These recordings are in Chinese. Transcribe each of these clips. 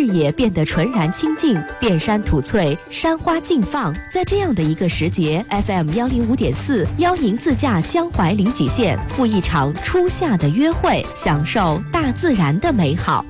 野变得纯然清净，遍山吐翠，山花竞放。在这样的一个时节 ，FM105.4邀您自驾江淮临济县，赴一场初夏的约会，享受大自然的美好。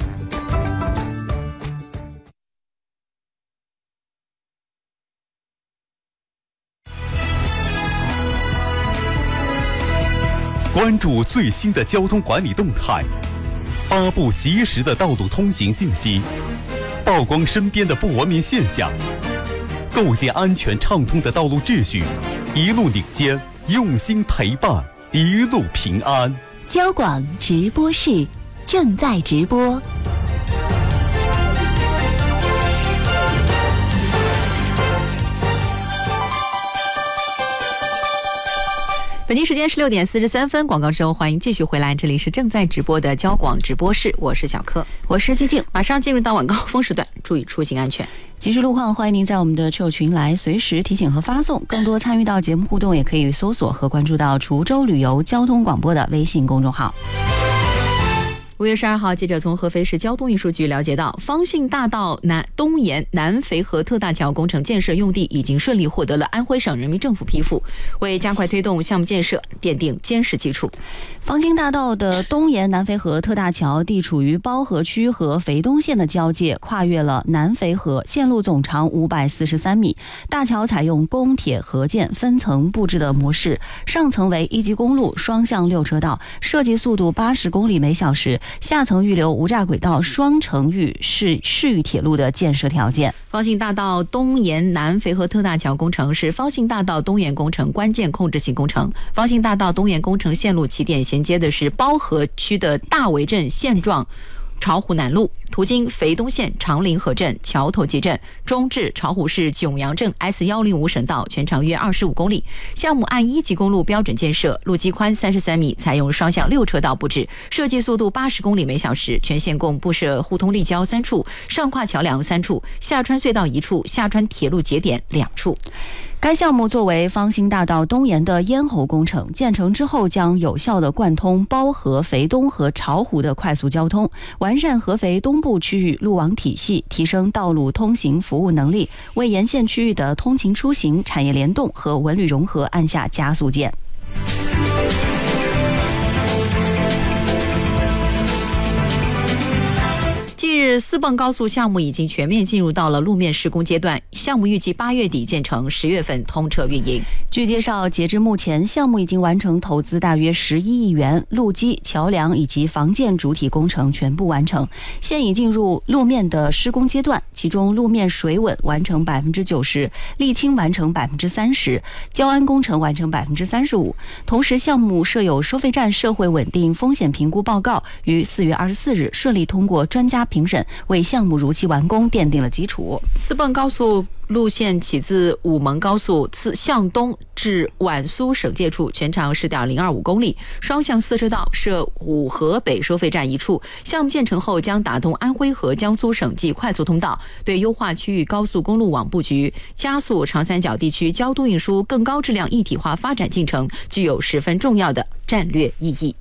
关注最新的交通管理动态，发布及时的道路通行信息，曝光身边的不文明现象，构建安全畅通的道路秩序，一路领先，用心陪伴，一路平安。 交广直播室正在直播。 北京时间16点43分，广告之后欢迎继续回来，这里是正在直播的交广直播室，我是小柯， 我是季静， 马上进入到晚高峰时段，注意出行安全。 即时路况，欢迎您在我们的车友群来随时提醒和发送。更多参与到节目互动，也可以搜索和关注到滁州旅游交通广播的微信公众号。 5月12号，记者从合肥市交通运输局了解到，方信大道东沿南淝河特大桥工程建设用地已经顺利获得了安徽省人民政府批复，为加快推动项目建设奠定坚实基础。 方兴大道的东沿南淝河特大桥地处于包河区和肥东县的交界，跨越了南淝河，线路总长543米。大桥采用公铁合建分层布置的模式，上层为一级公路双向6车道，设计速度80公里每小时，下层预留无栅轨道双城域市域铁路的建设条件。 方信大道东沿南淝河特大桥工程是方信大道东沿工程关键控制性工程。方信大道东沿工程线路起点衔接的是包河区的大围镇现状巢湖南路，途经肥东县长陵河镇、桥头集镇，中至巢湖市迥阳镇 S105 省道，全长约25公里。项目按1级公路标准建设，路基宽33米，采用双向6车道布置，设计速度80公里每小时，全线共布设互通立交3处，上跨桥梁3处，下穿隧道1处，下穿铁路节点2处。 该项目作为方兴大道东沿的咽喉工程，建成之后将有效地贯通包河、肥东和巢湖的快速交通，完善合肥东部区域路网体系，提升道路通行服务能力，为沿线区域的通勤出行、产业联动和文旅融合按下加速键。 近日，四泵高速项目已经全面进入到了路面施工阶段，项目预计8月底建成，10月份通车运营。 据介绍，截至目前，项目已经完成投资大约11亿元，路基、桥梁以及防建主体工程全部完成，现已进入路面的施工阶段，其中路面水稳完成90%，沥青完成30%，交安工程完成35%。同时，项目设有收费站社会稳定风险评估报告，于4月24日顺利通过专家评审，为项目如期完工奠定了基础。 四泵高速路线起自武蒙高速自向东至皖苏省界处，全长10.025公里，双向4车道，设武河北收费站1处。项目建成后将打通安徽和江苏省际快速通道，对优化区域高速公路网布局、加速长三角地区交通运输更高质量一体化发展进程具有十分重要的战略意义。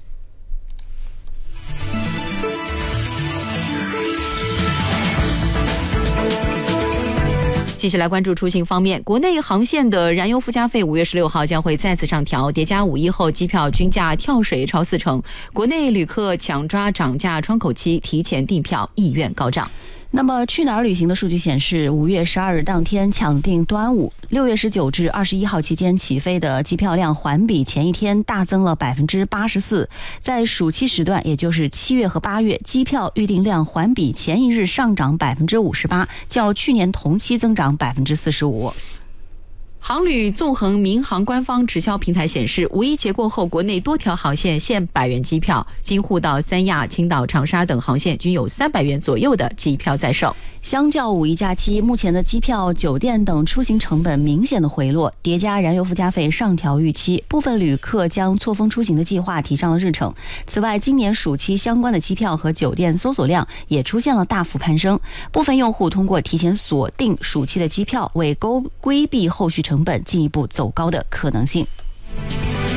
继续来关注出行方面，国内航线的燃油附加费5月16号将会再次上调，叠加5一后机票均价跳水超40%，国内旅客抢抓涨价窗口期，提前订票意愿高涨。 那么去哪儿旅行的数据显示，5月12日当天抢订端午，6月19至21号期间起飞的机票量环比前一天大增了84%，在暑期时段，也就是7月和8月，机票预订量环比前一日上涨58%，较去年同期增长45%。 航旅纵横民航官方直销平台显示，5一节过后，国内多条航线限100元机票，京沪到三亚、青岛、长沙等航线均有300元左右的机票在售。 相较5一假期，目前的机票、酒店等出行成本明显的回落，叠加燃油附加费上调预期，部分旅客将错峰出行的计划提上了日程。此外，今年暑期相关的机票和酒店搜索量也出现了大幅攀升，部分用户通过提前锁定暑期的机票，为规避后续成本进一步走高的可能性。